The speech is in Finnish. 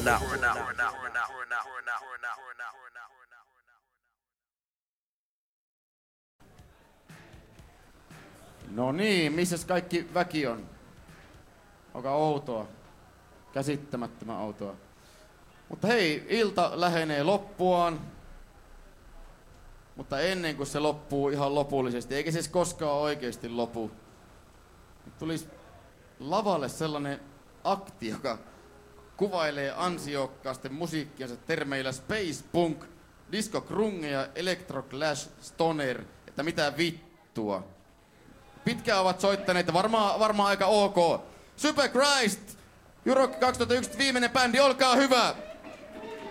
now. No niin, missäs kaikki väki on? Onko outoa? Käsittämättömän outoa. Mutta hei, ilta lähenee loppuaan. Mutta ennen kuin se loppuu ihan lopullisesti, eikä se koskaan oikeasti lopu, tulisi lavalle sellainen akti, joka kuvailee ansiokkaasti musiikkiansa termeillä space punk, disco grunge ja electro clash stoner, että mitä vittua. Pitkään ovat soittaneet, varmaan aika ok. Super Christ, Europe 2001 viimeinen bändi, olkaa hyvä!